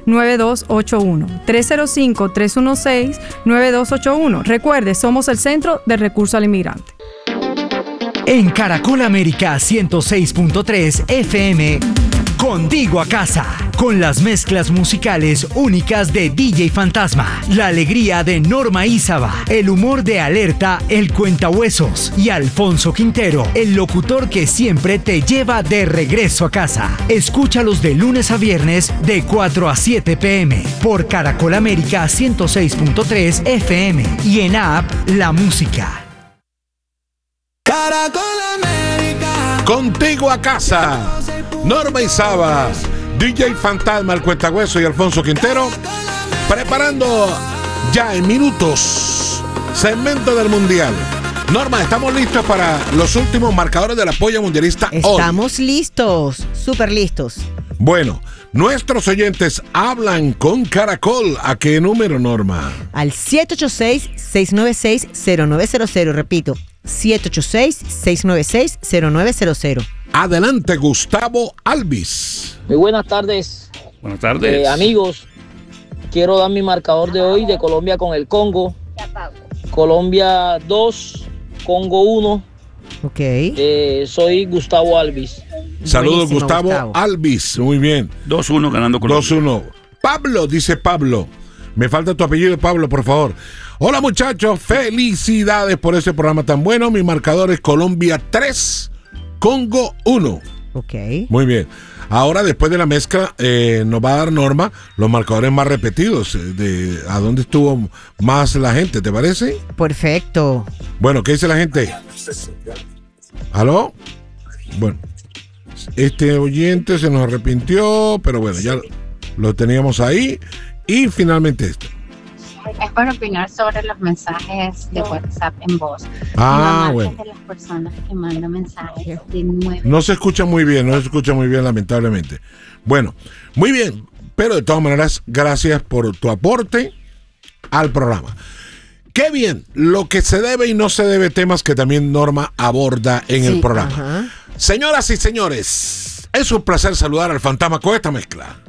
305-316-9281. 305-316-9281. Recuerde, somos el Centro de Recursos al Inmigrante. En Caracol América 106.3 FM, contigo a casa, con las mezclas musicales únicas de DJ Fantasma, la alegría de Norma Ízaba, el humor de Alerta, el Cuentahuesos, y Alfonso Quintero, el locutor que siempre te lleva de regreso a casa. Escúchalos de lunes a viernes de 4 a 7 p.m. por Caracol América 106.3 FM y en app La Música. Caracol América. Contigo a casa. Norma Ízaba, DJ Fantasma, el Cuentahueso y Alfonso Quintero, preparando ya en minutos segmento del Mundial. Norma, estamos listos para los últimos marcadores de la polla mundialista. Estamos listos, súper listos. Bueno, nuestros oyentes hablan con Caracol. ¿A qué número, Norma? Al 786-696-0900. Repito, 786-696-0900. Adelante, Gustavo Alvis. Muy buenas tardes. Buenas tardes. Amigos, quiero dar mi marcador de hoy de Colombia con el Congo. Colombia 2, Congo 1. Ok. Soy Gustavo Alvis. Saludos, Gustavo Alvis. Muy bien. 2-1 ganando Colombia. 2-1. Pablo, dice Pablo. Me falta tu apellido, Pablo, por favor. Hola, muchachos. Felicidades por ese programa tan bueno. Mi marcador es Colombia 3, Congo 1. Ok. Muy bien. Ahora, después de la mezcla, nos va a dar Norma los marcadores más repetidos, de a dónde estuvo más la gente, ¿te parece? Perfecto. Bueno, ¿qué dice la gente? ¿Aló? Bueno, este oyente se nos arrepintió, pero bueno, ya lo teníamos ahí. Y finalmente esto. Es para opinar sobre los mensajes de WhatsApp en voz. Bueno. De las personas que mandan mensajes de 9. No se escucha muy bien, lamentablemente. Bueno, muy bien, pero de todas maneras, gracias por tu aporte al programa. Qué bien, lo que se debe y no se debe, temas que también Norma aborda en el programa. Ajá. Señoras y señores, es un placer saludar al Fantasma con esta mezcla.